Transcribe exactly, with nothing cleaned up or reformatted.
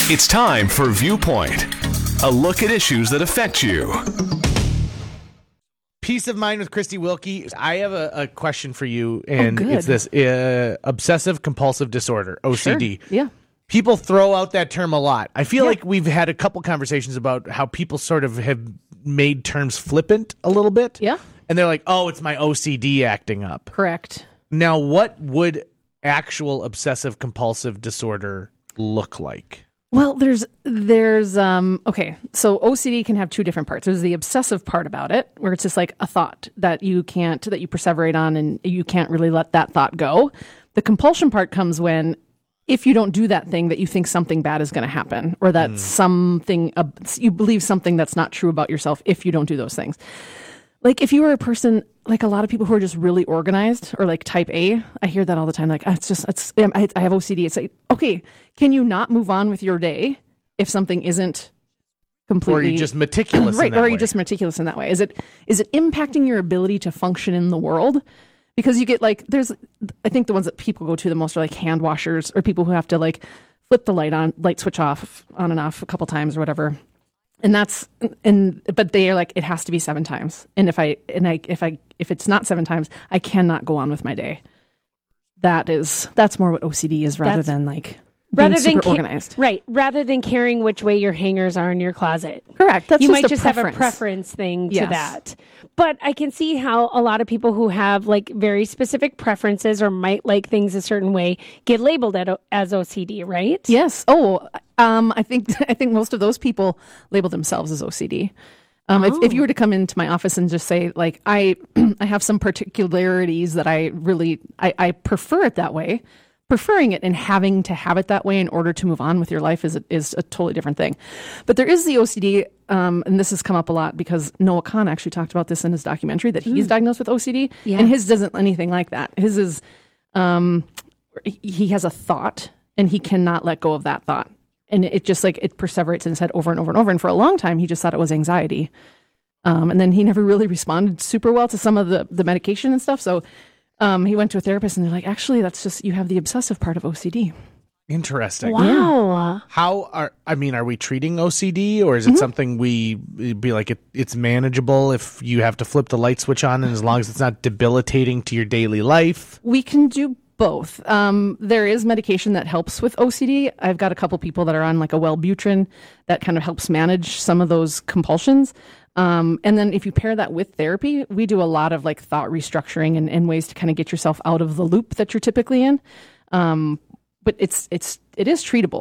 It's time for Viewpoint, a look at issues that affect you. Peace of Mind with Christy Wilkie. I have a, a question for you, and oh, it's this uh, obsessive compulsive disorder, O C D. Sure. Yeah. People throw out that term a lot. I feel Yeah. like we've had a couple conversations about how people sort of have made terms flippant a little bit. Yeah. And they're like, oh, it's my O C D acting up. Correct. Now, what would actual obsessive compulsive disorder look like? Well, there's, there's, um, okay, so O C D can have two different parts. There's the obsessive part about it, where it's just like a thought that you can't, that you perseverate on and you can't really let that thought go. The compulsion part comes when, if you don't do that thing, that you think something bad is going to happen, or that mm. something, uh, you believe something that's not true about yourself if you don't do those things. Like if you were a person, like a lot of people who are just really organized or like type A, I hear that all the time. Like, oh, it's just, it's, I, I have O C D. It's like, okay, can you not move on with your day if something isn't completely... Or are you just meticulous right, in that or are way? you just meticulous in that way? Is it is it impacting your ability to function in the world? Because you get like, there's, I think the ones that people go to the most are like hand washers or people who have to like flip the light on, light switch off, on and off a couple times or whatever. And that's, and, but they are like, it has to be seven times. And if I, and I, if I, if it's not seven times, I cannot go on with my day. That is, that's more what O C D is rather That's, than like rather being than super ca- organized. Right. Rather than caring which way your hangers are in your closet. Correct. That's you just might a just preference. have a preference thing to Yes. that. But I can see how a lot of people who have like very specific preferences or might like things a certain way get labeled at, as O C D, right? Yes. Oh, um, I think I think most of those people label themselves as O C D. Um, Oh. if, if you were to come into my office and just say, like, I I have some particularities that I really I, I prefer it that way. Preferring it and having to have it that way in order to move on with your life is a, is a totally different thing. But there is the O C D, um, and this has come up a lot because Noah Kahn actually talked about this in his documentary that he's mm. diagnosed with O C D, yeah. and his doesn't anything like that. His is um, he has a thought and he cannot let go of that thought, and it just like it perseverates in his head over and over and over. And for a long time, he just thought it was anxiety, um, and then he never really responded super well to some of the the medication and stuff. So. Um, he went to a therapist and they're like, actually, that's just, you have the obsessive part of O C D. Interesting. Wow. How are, I mean, are we treating O C D or is it mm-hmm. something we be like, it, it's manageable if you have to flip the light switch on and as long as it's not debilitating to your daily life? We can do both. Um, there is medication that helps with O C D. I've got a couple people that are on like a Wellbutrin that kind of helps manage some of those compulsions. Um, and then if you pair that with therapy, we do a lot of like thought restructuring and, and ways to kind of get yourself out of the loop that you're typically in. Um, but it's, it's, it is treatable.